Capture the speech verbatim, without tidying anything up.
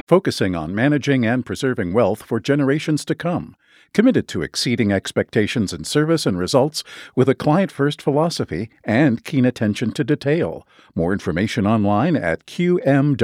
focusing on managing and preserving wealth for generations to come. Committed to exceeding expectations in service and results with a client-first philosophy and keen attention to detail. More information online at q m